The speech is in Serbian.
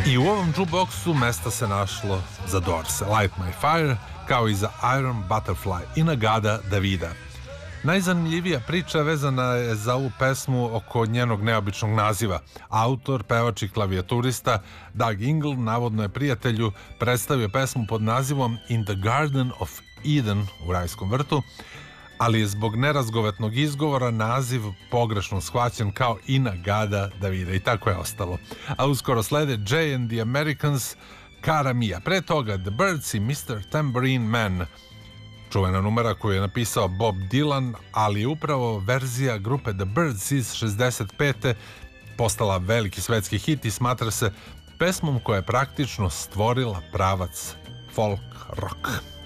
I u ovom jukeboxu mesta se našlo za Doors, Light My Fire, kao i za Iron Butterfly i Nagada Davida. Najzanimljivija priča vezana je za ovu pesmu oko njenog neobičnog naziva. Autor, pevač i klavijaturista Doug Ingle navodno je prijatelju predstavio pesmu pod nazivom In the Garden of Eden, u rajskom vrtu, ali je zbog nerazgovetnog izgovora naziv pogrešno shvaćen kao Inagada Davida i tako je ostalo. A uskoro slede Jay and the Americans, Cara Mia. Pre toga The Byrds i Mr. Tambourine Man, čuvena numera koju je napisao Bob Dylan, ali je upravo verzija grupe The Byrds iz 65. postala veliki svetski hit i smatra se pesmom koja je praktično stvorila pravac folk rock.